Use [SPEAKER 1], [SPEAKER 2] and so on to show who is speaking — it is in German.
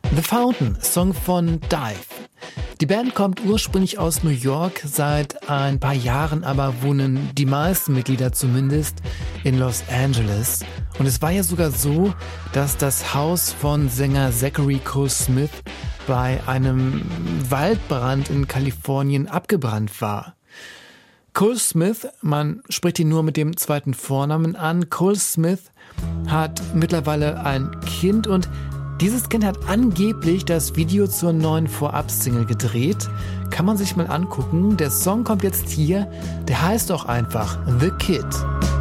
[SPEAKER 1] The Fountain, Song von Dive. Die Band kommt ursprünglich aus New York, seit ein paar Jahren aber wohnen die meisten Mitglieder zumindest in Los Angeles. Und es war ja sogar so, dass das Haus von Sänger Zachary Cole Smith bei einem Waldbrand in Kalifornien abgebrannt war. Cole Smith, man spricht ihn nur mit dem zweiten Vornamen an, Cole Smith hat mittlerweile ein Kind und dieses Kind hat angeblich das Video zur neuen Vorab-Single gedreht. Kann man sich mal angucken. Der Song kommt jetzt hier. Der heißt auch einfach The Kid.